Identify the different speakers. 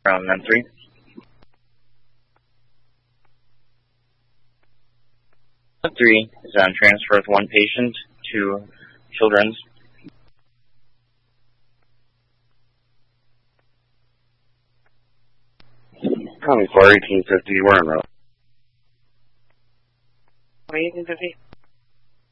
Speaker 1: from M3. M3 is on transfer with one patient to Children's.
Speaker 2: County 4 1850, we're en route.
Speaker 3: 1850.